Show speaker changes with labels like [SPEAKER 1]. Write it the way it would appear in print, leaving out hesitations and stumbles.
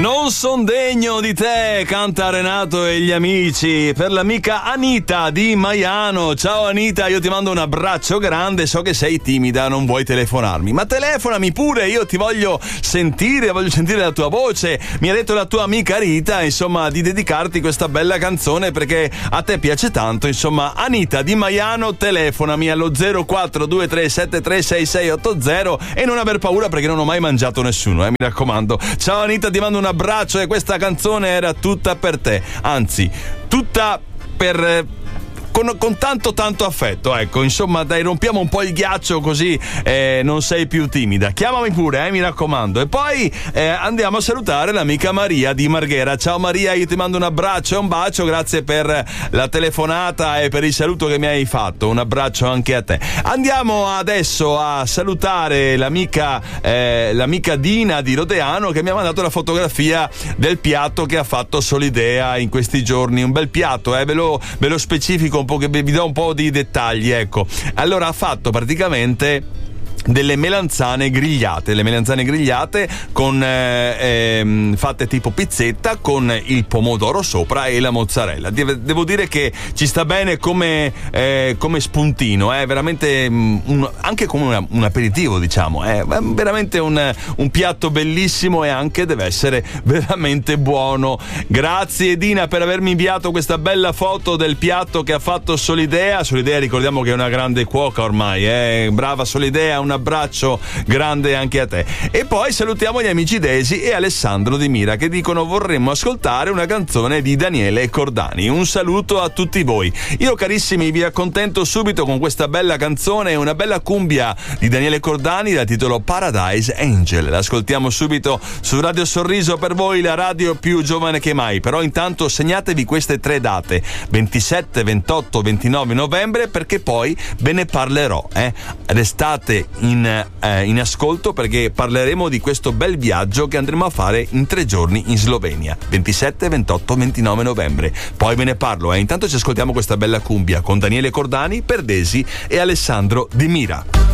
[SPEAKER 1] Non son degno di te, canta Renato e gli amici, per l'amica Anita di Maiano. Ciao Anita, io ti mando un abbraccio grande, so che sei timida, non vuoi telefonarmi, ma telefonami pure, io ti voglio sentire la tua voce. Mi ha detto la tua amica Rita, insomma, di dedicarti questa bella canzone perché a te piace tanto. Insomma, Anita di Maiano, telefonami allo 0423736680 e non aver paura perché non ho mai mangiato nessuno, mi raccomando. Ciao Anita, ti mando un abbraccio e questa canzone era tutta per te, anzi tutta per con tanto affetto, ecco, insomma, dai, rompiamo un po' il ghiaccio così non sei più timida. Chiamami pure, mi raccomando. E poi andiamo a salutare l'amica Maria di Marghera. Ciao Maria, io ti mando un abbraccio e un bacio, grazie per la telefonata e per il saluto che mi hai fatto. Un abbraccio anche a te. Andiamo adesso a salutare l'amica Dina di Rodeano, che mi ha mandato la fotografia del piatto che ha fatto Solidea in questi giorni. Un bel piatto, ve lo specifico un po', che vi do un po' di dettagli, ecco. Allora, ha fatto praticamente delle melanzane grigliate con fatte tipo pizzetta, con il pomodoro sopra e la mozzarella. Devo dire che ci sta bene come spuntino, veramente anche come un aperitivo, diciamo, è veramente un piatto bellissimo e anche deve essere veramente buono. Grazie Dina per avermi inviato questa bella foto del piatto che ha fatto Solidea. Ricordiamo che è una grande cuoca ormai, brava Solidea, un abbraccio grande anche a te. E poi salutiamo gli amici Desi e Alessandro di Mira, che dicono: vorremmo ascoltare una canzone di Daniele Cordani. Un saluto a tutti voi. Io, carissimi, vi accontento subito con questa bella canzone, una bella cumbia di Daniele Cordani dal titolo Paradise Angel. L'ascoltiamo subito su Radio Sorriso, per voi la radio più giovane che mai. Però intanto segnatevi queste 3 date: 27, 28, 29 novembre, perché poi ve ne parlerò. Restate in ascolto, perché parleremo di questo bel viaggio che andremo a fare in 3 giorni in Slovenia, 27, 28, 29 novembre. Poi ve ne parlo. Intanto ci ascoltiamo questa bella cumbia con Daniele Cordani per Desi e Alessandro Di Mira.